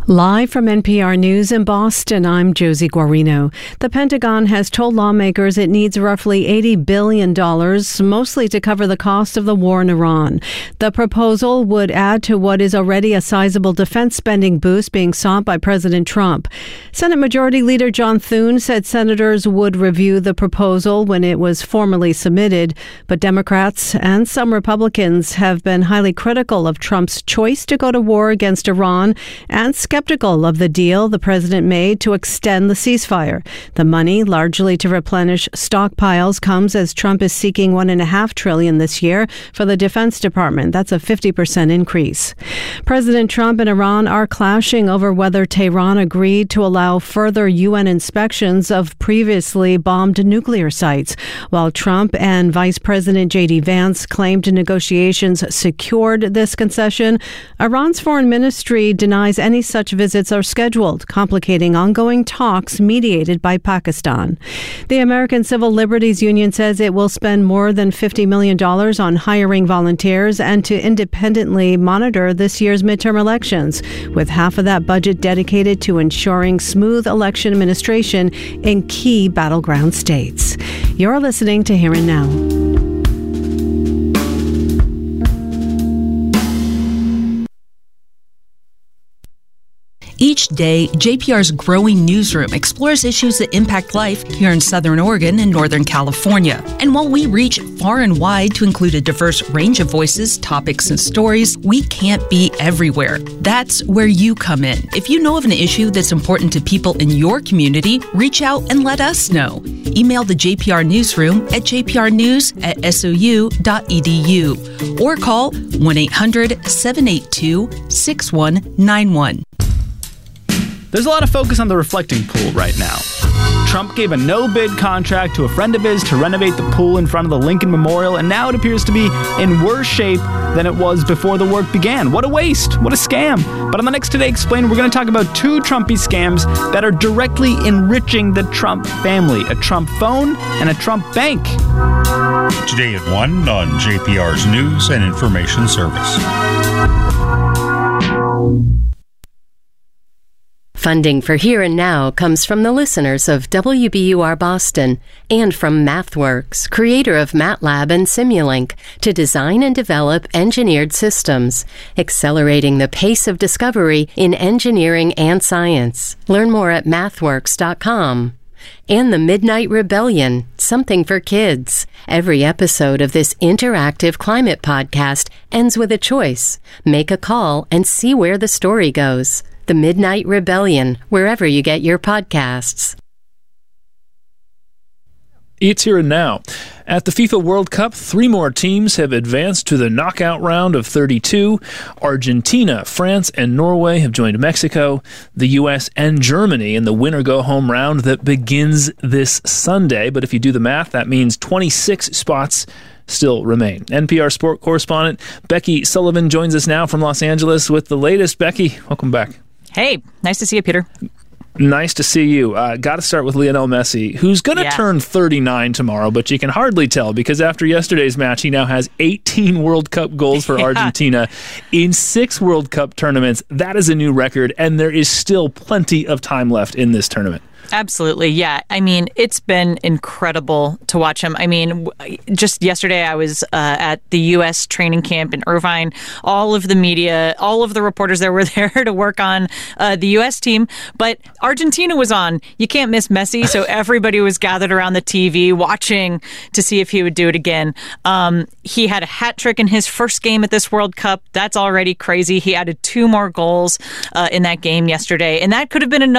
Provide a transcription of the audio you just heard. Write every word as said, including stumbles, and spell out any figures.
Live from N P R News in Boston, I'm Josie Guarino. The Pentagon has told lawmakers it needs roughly eighty billion dollars, mostly to cover the cost of the war in Iran. The proposal would add to what is already a sizable defense spending boost being sought by President Trump. Senate Majority Leader John Thune said senators would review the proposal when it was formally submitted, but Democrats and some Republicans have been highly critical of Trump's choice to go to war against Iran and skeptical of the deal the president made to extend the ceasefire. The money, largely to replenish stockpiles, comes as Trump is seeking one and a half trillion this year for the Defense Department. That's a fifty percent increase. President Trump and Iran are clashing over whether Tehran agreed to allow further U N inspections of previously bombed nuclear sites, while Trump and Vice President J D Vance claimed negotiations secured this concession. Iran's foreign ministry denies any such visits are scheduled, complicating ongoing talks mediated by Pakistan. The American Civil Liberties Union says it will spend more than fifty million dollars on hiring volunteers and to independently monitor this year's midterm elections, with half of that budget dedicated to ensuring smooth election administration in key battleground states. You're listening to Here and Now. Each day, J P R's growing newsroom explores issues that impact life here in Southern Oregon and Northern California. And while we reach far and wide to include a diverse range of voices, topics, and stories, we can't be everywhere. That's where you come in. If you know of an issue that's important to people in your community, reach out and let us know. Email the J P R newsroom at j p r news at s o u dot e d u or call one eight hundred seven eight two six one nine one. There's a lot of focus on the reflecting pool right now. Trump gave a no-bid contract to a friend of his to renovate the pool in front of the Lincoln Memorial, and now it appears to be in worse shape than it was before the work began. What a waste. What a scam. But on the next Today Explained, we're going to talk about two Trumpy scams that are directly enriching the Trump family, a Trump phone and a Trump bank. Today at one on J P R's News and Information Service. Funding for Here and Now comes from the listeners of W B U R Boston and from MathWorks, creator of MATLAB and Simulink, to design and develop engineered systems, accelerating the pace of discovery in engineering and science. Learn more at mathworks dot com. And the Midnight Rebellion, something for kids. Every episode of this interactive climate podcast ends with a choice. Make a call and see where the story goes. The Midnight Rebellion, wherever you get your podcasts. It's Here and Now. At the FIFA World Cup, three more teams have advanced to the knockout round of thirty-two. Argentina, France, and Norway have joined Mexico, the U S, and Germany in the winner-go-home round that begins this Sunday. But if you do the math, that means twenty-six spots still remain. N P R sport correspondent Becky Sullivan joins us now from Los Angeles with the latest. Becky, welcome back. Hey, nice to see you, Peter. Nice to see you. Uh, Got to start with Lionel Messi, who's going to yeah. turn thirty-nine tomorrow, but you can hardly tell because after yesterday's match, he now has eighteen World Cup goals for yeah. Argentina in six World Cup tournaments. That is a new record, and there is still plenty of time left in this tournament. Absolutely, yeah. I mean, it's been incredible to watch him. I mean, just yesterday I was uh, at the U S training camp in Irvine. All of the media, all of the reporters there were there to work on uh, the U S team, but Argentina was on. You can't miss Messi, so everybody was gathered around the T V watching to see if he would do it again. Um, he had a hat trick in his first game at this World Cup. That's already crazy. He added two more goals uh, in that game yesterday, and that could have been another